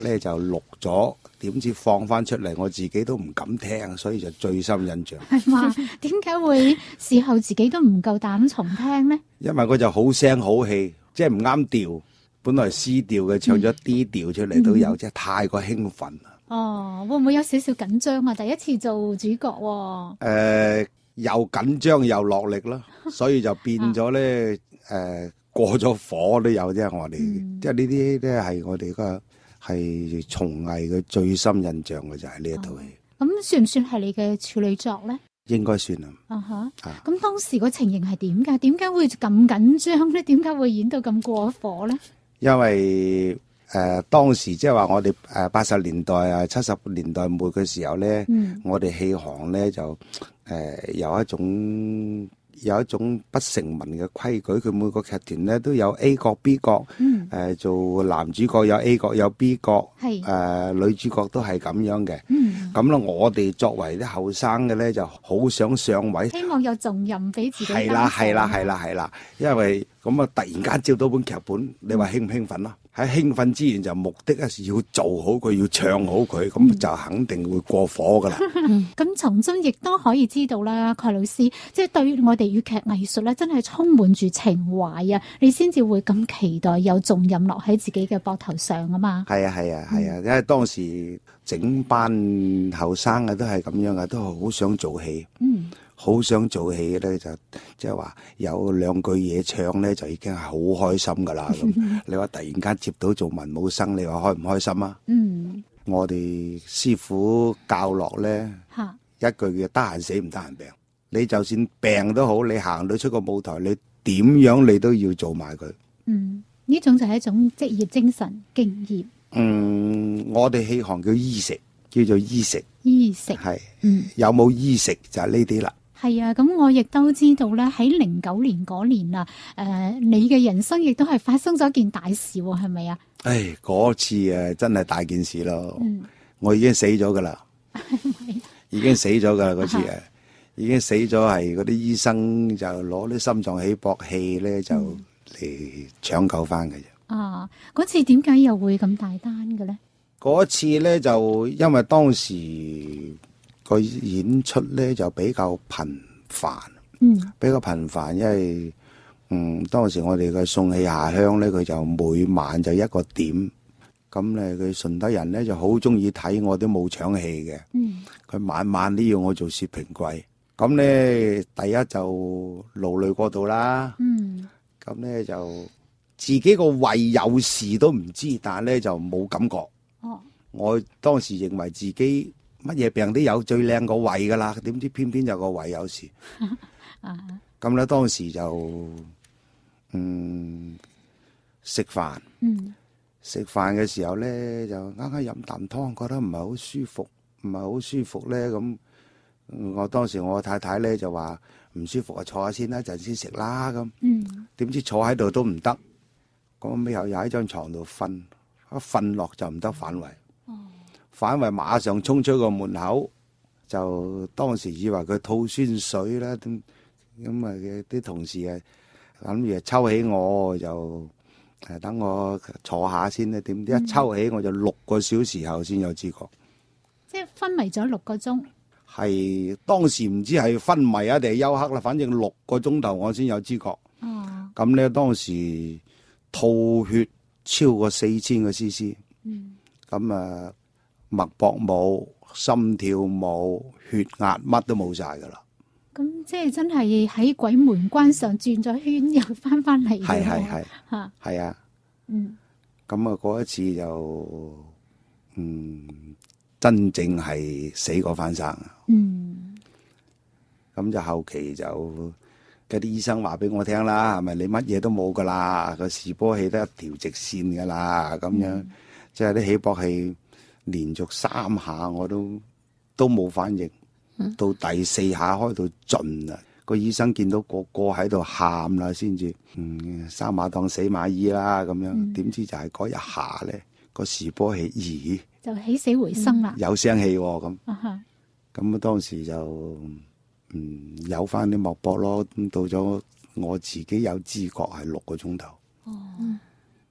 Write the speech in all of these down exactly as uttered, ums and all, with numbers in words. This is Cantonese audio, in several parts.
咧就錄咗，點知放翻出嚟，我自己都唔敢聽，所以就最深印象。 係嘛？點解會事後自己都唔夠膽重聽呢？ 因為佢就好聲好氣，即係唔啱調，本來係 C 調嘅，唱咗 D 調出嚟都有，即係、嗯、太過興奮啦。 哦，會唔會有少少緊張啊？第一次做主角喎、哦。 誒、呃，又緊張又落力咯，所以就變咗咧，誒、啊呃，過咗火都有啫。我哋、嗯、即係呢啲咧係我哋個係從藝嘅最深印象嘅就係呢一套戲。 咁、哦、算唔算係你嘅處女作咧？ 應該算啦。 啊哈。 啊， 咁當時個情形係點㗎？點解會咁緊張咧？點解會演到咁過火咧？因為誒、呃、當時即係話我哋誒八十年代啊七十年代末嘅時候咧，嗯、我哋戲行咧就誒、呃、有一種有一種不成文嘅規矩，佢每個劇團咧都有 A 角 B 角，誒、嗯呃、做男主角有 A 角有 B 角，誒、呃、女主角都係咁樣嘅。咁咧、嗯、我哋作為啲後生嘅咧就好想上位，希望有重任俾自己。係啦係啦係啦係啦，因為咁啊突然間接到本劇本，你話興唔興奮咯？喺興奮之餘就目的係要做好佢，要唱好佢，咁、嗯、就肯定會過火噶啦。咁從中亦都可以知道啦，蓋老師即係對於我哋粵劇藝術咧，真係充滿住情懷啊！你先至會咁期待有重任落喺自己嘅膊頭上啊嘛。係啊係啊係啊，因為當時整班後生嘅都係咁樣嘅，都好想做戲。嗯。好想做戲咧，就即係話有兩句嘢唱咧，就已經係好開心噶啦。咁你話突然間接到做文武生，你話開唔開心啊？嗯，我哋師傅教落咧，哈一句嘅得閒死唔得閒病。你就算病都好，你行到出個舞台，你點樣你都要做埋佢。嗯，呢種就係一種職業精神敬業。嗯，我哋戲行叫衣食，叫做衣食。衣食係，嗯，有冇衣食就係呢啲啦。係啊，咁我亦都知道咧，喺零九年嗰年啊，誒、呃，你嘅人生亦都係發生咗一件大事喎，係咪啊？唉，嗰次誒真係大件事咯，嗯、我已經死咗噶啦，已經死咗噶啦嗰次誒，已經死咗係嗰啲醫生就攞啲心臟起搏器咧就嚟搶救翻嘅啫。啊，嗰次點解又會咁大單嘅咧？嗰次咧就因為當時。個演出咧就比較頻繁，嗯，比較頻繁，因為嗯當時我哋嘅送戲下鄉咧，佢就每晚就一個點，咁咧佢順德人咧就好中意睇我啲武場戲嘅，嗯，佢晚晚都要我做薛平貴，咁咧第一就勞累過度啦，嗯，咁咧就自己個胃有事都唔知，但係咧就冇感覺，哦，我當時認為自己。乜嘢病都有，最靚個胃噶啦，點知偏偏就個胃有事。咁咧當時就嗯食飯，食飯嘅時候咧就啱啱飲啖湯，覺得唔係好舒服，唔係好舒服咧咁。我當時我太太咧就話唔舒服啊，坐下先啦，陣先食啦咁。點知坐喺度都唔得，咁尾後又喺張床度瞓，一瞓落就唔得反胃。反為馬上衝出個門口，就當時以為佢吐酸水啦，咁咁啊嘅啲同事啊諗住抽起我，就誒等我坐下先啦。點知一抽起我就六個小時後先有知覺，即係昏迷咗六個鐘。係當時唔知係昏迷啊定係休克啦，反正六個鐘頭我先有知覺。哦，咁咧當時吐血超過四千個 C C。嗯，咁啊。脈搏冇，心跳冇，血壓乜都冇晒噶啦。咁即係真係喺鬼門關上轉咗圈，又翻翻嚟。係係係吓，係啊。嗯。咁啊，嗰一次就嗯真正係死過翻生。嗯。咁就後期就嗰啲醫生話俾我聽啦，係咪你乜嘢都冇噶啦？個示波器得一條直線噶啦，咁樣、嗯、即係啲起搏器。連續三下我都都冇反應，嗯、到第四下開到盡啦。個醫生見到個個喺度喊啦，先至嗯生馬當死馬醫啦咁樣。點、嗯、知就係嗰一下咧，個示波器咦就起死回生啦，有聲氣咁。咁啊當時就嗯有翻啲脈搏咯。咁到咗我自己有知覺係六個鐘頭。哦，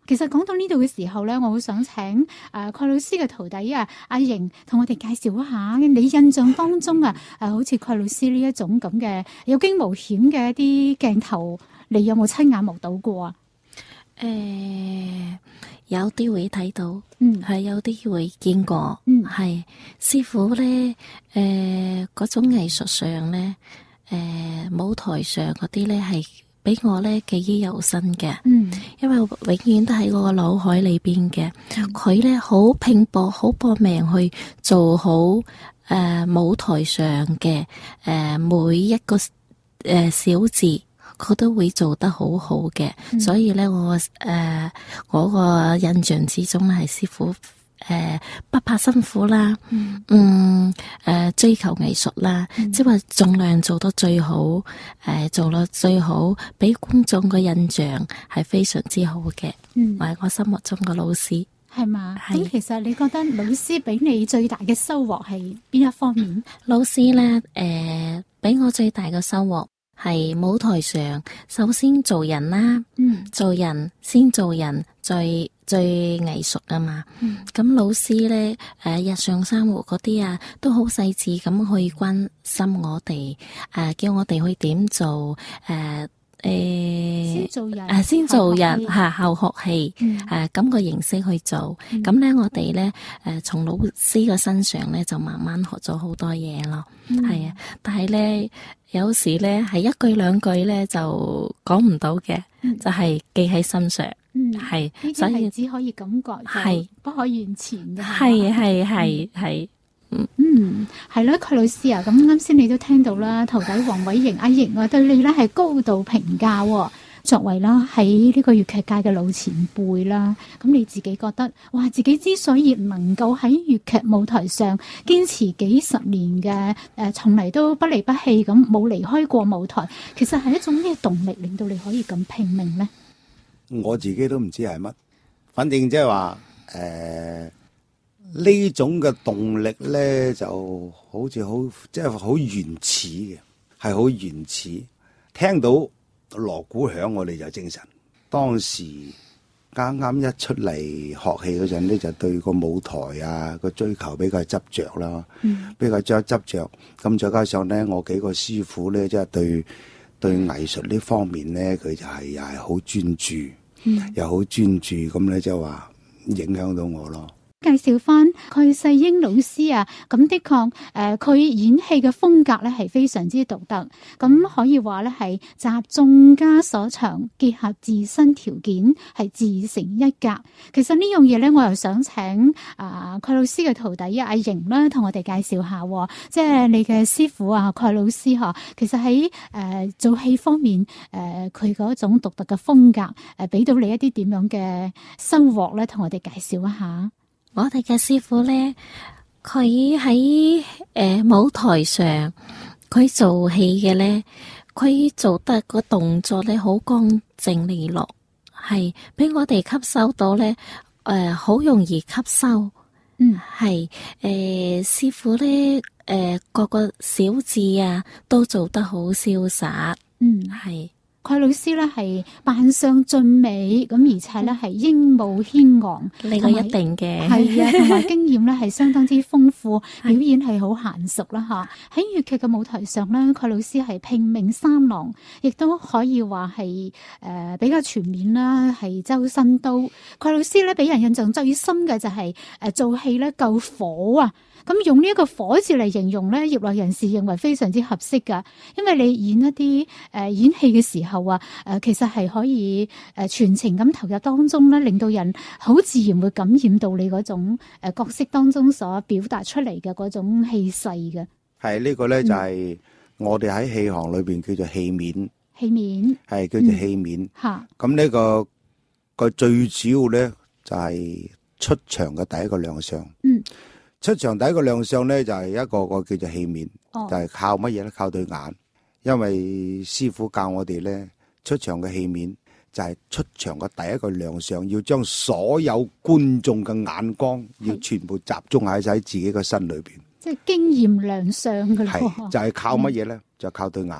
其實講到呢度嘅時候咧，我好想請誒蓋老師嘅徒弟啊阿瑩同我哋介紹一下，你印象當中啊誒好似蓋老師呢一種咁嘅有驚無險嘅一啲鏡頭，你有冇親眼目睹過啊？ 誒、呃，有啲會睇到， 嗯， 係有啲會見過， 嗯， 係師傅咧，誒、呃，嗰種藝術上咧，誒、呃，舞台上嗰啲咧係俾我咧記憶猶新嘅， 嗯， 因為永遠都喺我個腦海裏邊嘅，佢咧好拼搏，好搏命去做好誒、呃、舞台上嘅誒、呃、每一個誒、呃、小字。佢都會做得好好嘅，嗯、所以咧我誒、呃、我個印象之中咧係師傅誒、呃、不怕辛苦啦，嗯誒、嗯呃、追求藝術啦，嗯、即係話盡量做到最好，誒、呃、做到最好，俾觀眾個印象係非常之好嘅，嗯，係我心目中個老師， 係嘛？咁係其實你覺得老師俾你最大嘅收穫係邊一方面？ 老師咧誒俾我最大嘅收穫。係舞台上，首先做人啦，嗯、做人先做人，最最藝術啊嘛。咁、嗯、老師咧，誒、呃、日常生活嗰啲啊，都好細緻咁去關心我哋，誒、呃、叫我哋去點做，誒、呃、誒，呃、 先做人， 誒先做人吓，後學戲， 嗯、 誒咁個形式去做。咁咧、嗯，我哋咧，誒從老師嘅身上咧，就慢慢學咗好多嘢咯。係啊、嗯，但係咧。有時咧係一句兩句咧就講唔到嘅，嗯、就係記喺心上，係、嗯，所以只可以感覺，係不可言傳嘅。 係係係係，嗯嗯，係啦，蓋老師啊，咁啱先你都聽到啦，徒弟黃偉瑩阿瑩啊，對你咧係高度評價喎。作為啦喺呢個粵劇界嘅老前輩啦，咁你自己覺得，哇！自己之所以能夠喺粵劇舞台上堅持幾十年嘅，誒、呃，從嚟都不離不棄咁，冇離開過舞台，其實係一種咩動力令到你可以咁拼命呢？ 我自己都唔知係乜，反正即係話，誒、呃，呢種嘅動力咧，就好似好即係好原始嘅，係好原始，聽到鑼鼓響，我哋就精神。當時啱啱一出嚟學戲嗰陣咧，就對個舞台啊個追求比較執着啦，嗯、比較執執着。咁再加上咧，我幾個師傅咧，即係對對藝術呢方面咧，佢就係又係好專注，嗯、又好專注，咁咧就話影響到我咯。 介紹翻蓋世英老師啊，咁的確誒，佢、呃、演戲嘅風格咧係非常之獨特，咁可以話咧係集眾家所長，結合自身條件，係自成一格。其實呢樣嘢咧，我又想請啊蓋老師嘅徒弟阿瑩啦，同我哋介紹下，即係你嘅師傅啊蓋老師嗬。其實喺誒、呃、做戲方面，誒佢嗰種獨特嘅風格，誒、呃、俾到你一啲點樣嘅收穫咧，同我哋介紹一下。 我哋嘅師傅咧，佢喺誒舞台上，佢做戲嘅咧，佢做得個動作咧好乾淨利落，係俾我哋吸收到咧，誒、呃、好容易吸收。嗯，係誒、呃、師傅咧，誒、呃、各個小字啊都做得好瀟灑。嗯，係。 蓋老師咧係扮相俊美，咁而且咧係英武軒昂， 呢個一定嘅係啊，同埋經驗咧係相當之豐富，表演係好嫻熟啦吓。喺粵劇嘅舞台上咧，蓋老師係拼命三郎，亦都可以話係誒比較全面啦，係周身刀。蓋老師咧俾人印象最深嘅就係誒做戲咧夠火啊！咁用呢一個火字嚟形容咧，業內人士認為非常之合適噶，因為你演一啲誒、呃、演戲嘅時候啊，誒、呃、其實係可以誒、呃、全程咁投入當中咧，令到人好自然會感染到你嗰種誒、呃、角色當中所表達出嚟嘅嗰種氣勢嘅。 係呢、這個咧就係我哋喺戲行裏邊叫做戲面， 戲面係叫做戲面。吓咁呢個個最主要咧就係、是、出場嘅第一個亮相。嗯。出場第一個亮相咧，就係、是、一個個叫做戲面，哦、就係靠乜嘢咧？靠對眼，因為師傅教我哋咧，出場嘅戲面就係出場嘅第一個亮相，要將所有觀眾嘅眼光要全部集中喺晒自己嘅身裏邊， 即係經驗亮相噶啦。 係就係、是、靠乜嘢咧？嗯、就靠對眼。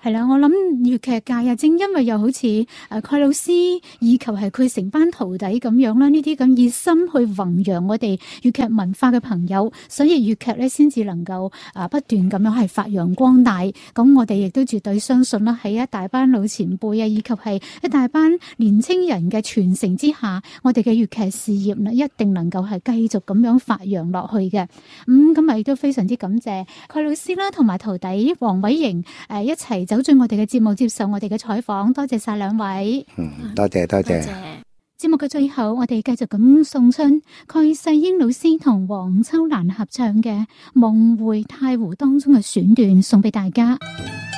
係啦，我諗粵劇界啊，正因為又好似誒蓋老師以及係佢成班徒弟咁樣啦，呢啲咁熱心去弘揚我哋粵劇文化嘅朋友，所以粵劇咧先至能夠啊不斷咁樣係發揚光大。咁我哋亦都絕對相信啦，喺一大班老前輩啊，以及係一大班年青人嘅傳承之下，我哋嘅粵劇事業呢，一定能夠係繼續咁樣發揚落去嘅。咁咁啊，亦都非常之感謝蓋老師啦，同埋徒弟黃偉瑩誒一齊走進我哋嘅節目，接受我哋嘅採訪，多謝晒兩位。 嗯，多謝多謝。 節目嘅最後，我哋繼續咁送出蓋世英老師同黃秋蘭合唱嘅《夢回太湖》當中嘅選段，送俾大家。